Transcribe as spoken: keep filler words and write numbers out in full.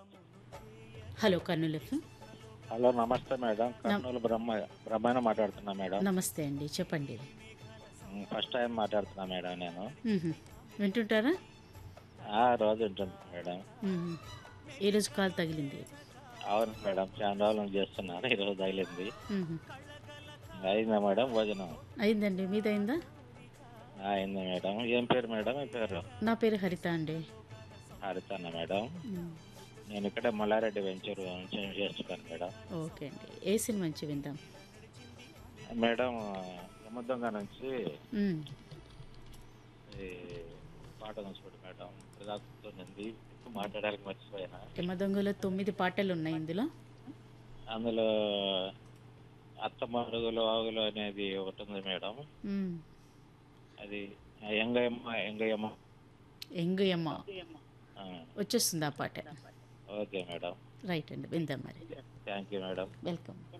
Hello Kurnool FM. Hello నమస్తే madam, నమ్ కర్నూలు బ్రహ్మ బ్రహ్మాన మాట్లాడుతున్నా మేడం. నమస్తే అండి, చెప్పండి. ఉమ్, ఫస్ట్ టైం మాట్లాడుతున్నా మేడం నేను. మ్మ్హ. వింటుంటారా? ఆ రోజు ఉంటున్నా మేడం. మ్మ్. ఈరోజు కాల్ తగిలింది. అవును మేడం, చాలా రోజుల నుంచి చేస్తున్నాను, ఈరోజు తగిలింది. మ్మ్హ. అయిందా మేడం భోజనం? అయిందండి, మీదయిందా? ఆ, అయింది మేడం. ఏం పేరు మేడం మీ పేరు? నా పేరు హరిత అండి. హరితన్న మేడం. మ్మ్. నేను ఇక్కడే మల్లారెడ్డి వెంచర్ నుంచి చేస్తున్నాను మేడం. ఓకే అండి, ఏ సినిమా నుంచి విందాం? మేడం, యమదొంగ నుంచి మ్మ్. ఈ పాట చూసుకోండి మేడం. ఇప్పుడు గుర్తుంది, మాట్లాడడానికి మర్చిపోయినా. యమ దొంగలో తొమ్మిది పాటలు ఉన్నాయి ఇందులో. అందులో అత్తమరుగులు ఆగులు అనేది ఒకటి ఉంది మేడం. మ్మ్. అది ఎంగయమ్మ ఎంగయమ్మ. ఎంగు యమ్మ ఆ, వచ్చేస్తుంది ఆ పాట. Okay madam. రైట్ అండి, విందాం మరి. Thank you madam. వెల్కమ్.